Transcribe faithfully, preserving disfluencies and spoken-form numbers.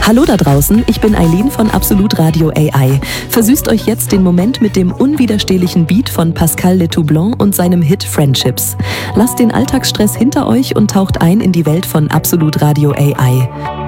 Hallo da draußen, ich bin Eileen von Absolut Radio A I. Versüßt euch jetzt den Moment mit dem unwiderstehlichen Beat von Pascal Letoublon und seinem Hit Friendships. Lasst den Alltagsstress hinter euch und taucht ein in die Welt von Absolut Radio A I.